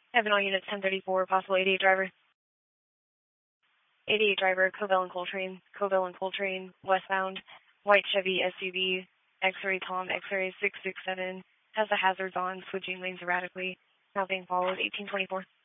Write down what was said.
Heaven all units 1034, possible 88 driver. 88 driver, Covell and Coltrane, westbound, white Chevy SUV, X-ray Tom, X-ray 667, has the hazards on, switching lanes erratically, now being followed, 1824.